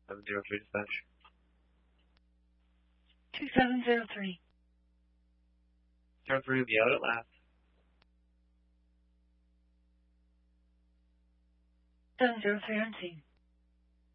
703 dispatch. 2703. 03 will be out at last. 703 on scene.